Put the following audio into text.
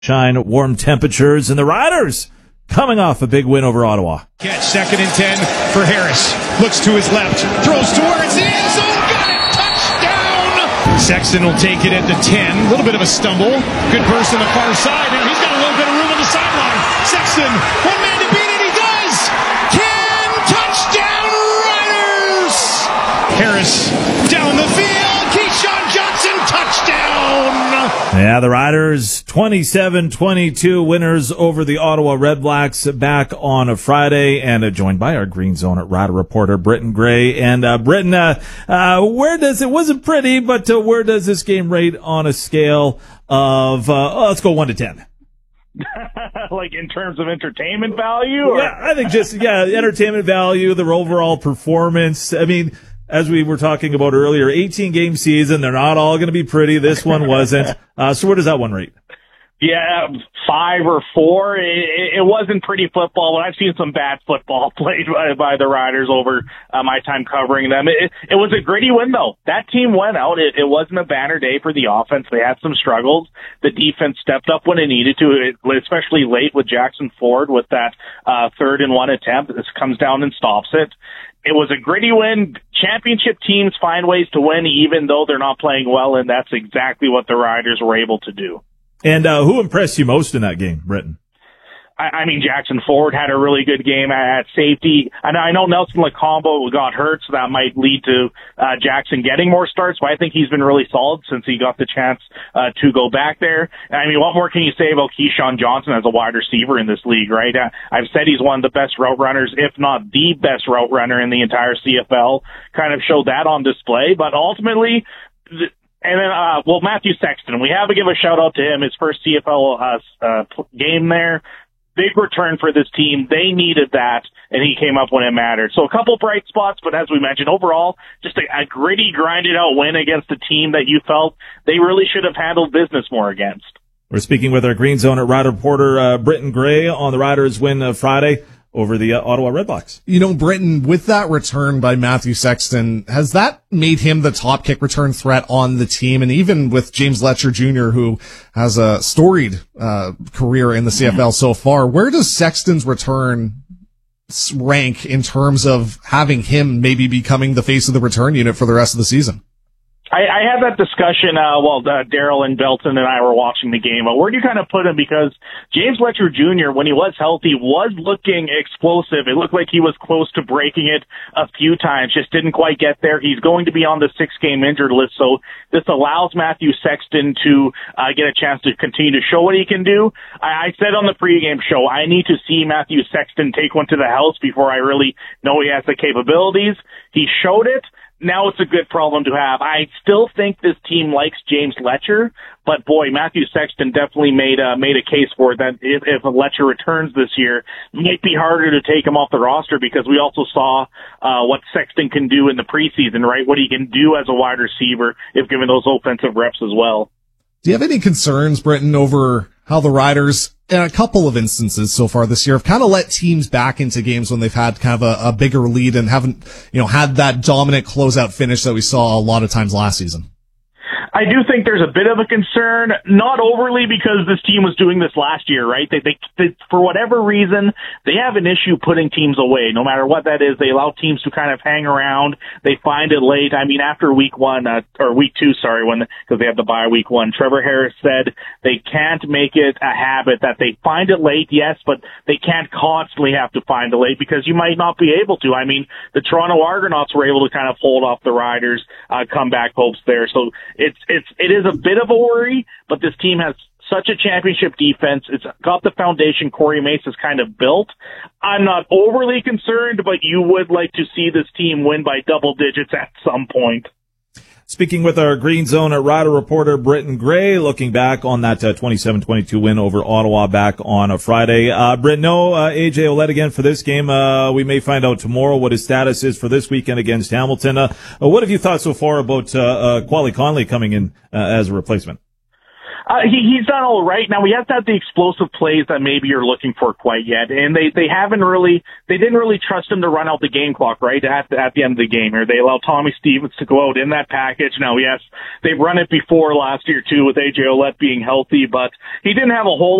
Shine, warm temperatures, and the Riders coming off a big win over Ottawa. Catch, 2nd and 10 for Harris. Looks to his left, throws towards the end zone, got it, touchdown! Sexton will take it at the 10, a little bit of a stumble. Good burst on the far side, and he's got a little bit of room on the sideline. Sexton, one man to beat it, he does! 10, touchdown Riders! Harris, down the field, Keyshawn Johnson, touchdown! Yeah, the Riders 27-22 winners over the Ottawa Redblacks back on a Friday, and joined by our Green Zone at Rider reporter Britton Gray. And Britton, where does it wasn't pretty, but where does this game rate on a scale of let's go 1 to 10? Like in terms of entertainment value? Or? Yeah, I think just entertainment value, the overall performance. I mean, as we were talking about earlier, 18-game season, they're not all going to be pretty. This one wasn't. So where does that one rate? Yeah, 5 or 4. It wasn't pretty football, but I've seen some bad football played by the Riders over my time covering them. It was a gritty win, though. That team went out. It wasn't a banner day for the offense. They had some struggles. The defense stepped up when it needed to, especially late with Jackson Ford with that 3rd and 1 attempt. This comes down and stops it. It was a gritty win. Championship teams find ways to win even though they're not playing well, and that's exactly what the Riders were able to do. And who impressed you most in that game, Britton? I mean, Jackson Ford had a really good game at safety. And I know Nelson Lacombo got hurt, so that might lead to Jackson getting more starts, but I think he's been really solid since he got the chance to go back there. I mean, what more can you say about Keyshawn Johnson as a wide receiver in this league, right? I've said he's one of the best route runners, if not the best route runner in the entire CFL. Kind of showed that on display, but ultimately... And then, Matthew Sexton, we have to give a shout out to him, his first CFL game there. Big return for this team. They needed that, and he came up when it mattered. So a couple bright spots, but as we mentioned, overall, just a gritty, grinded-out win against a team that you felt they really should have handled business more against. We're speaking with our Green Zone at Rider reporter Britton Gray on the Riders' win Friday over the Ottawa Redblacks. You know, Britton, with that return by Matthew Sexton, has that made him the top kick return threat on the team? And even with James Letcher Jr., who has a storied career in the CFL so far, where does Sexton's return rank in terms of having him maybe becoming the face of the return unit for the rest of the season? I had that discussion while Daryl and Belton and I were watching the game. Where do you kind of put him? Because James Letcher Jr., when he was healthy, was looking explosive. It looked like he was close to breaking it a few times, just didn't quite get there. He's going to be on the 6-game injured list, so this allows Matthew Sexton to get a chance to continue to show what he can do. I said on the pregame show, I need to see Matthew Sexton take one to the house before I really know he has the capabilities. He showed it. Now it's a good problem to have. I still think this team likes James Letcher, but boy, Matthew Sexton definitely made a case for it that if Letcher returns this year, it might be harder to take him off the roster because we also saw what Sexton can do in the preseason, right? What he can do as a wide receiver if given those offensive reps as well. Do you have any concerns, Britton, over how the Riders, in a couple of instances so far this year, have kind of let teams back into games when they've had kind of a bigger lead and haven't, had that dominant closeout finish that we saw a lot of times last season? I do think there's a bit of a concern, not overly because this team was doing this last year, right? They for whatever reason, they have an issue putting teams away. No matter what that is, they allow teams to kind of hang around. They find it late. I mean, after week 2, because they have the bye week 1, Trevor Harris said they can't make it a habit that they find it late, yes, but they can't constantly have to find it late because you might not be able to. I mean, the Toronto Argonauts were able to kind of hold off the Riders' comeback hopes there. So it is a bit of a worry, but this team has such a championship defense. It's got the foundation Corey Mace has kind of built. I'm not overly concerned, but you would like to see this team win by double digits at some point. Speaking with our Green Zone at Rider reporter Britton Gray, looking back on that 27-22 win over Ottawa back on a Friday. Britton, no AJ Ouellette again for this game. We may find out tomorrow what his status is for this weekend against Hamilton. What have you thought so far about Quali Conley coming in as a replacement? He's done all right. Now, he hasn't had the explosive plays that maybe you're looking for quite yet. And they didn't really trust him to run out the game clock, right, at the end of the game here. They allowed Tommy Stevens to go out in that package. Now, yes, they've run it before last year, too, with A.J. Ouellette being healthy, but he didn't have a whole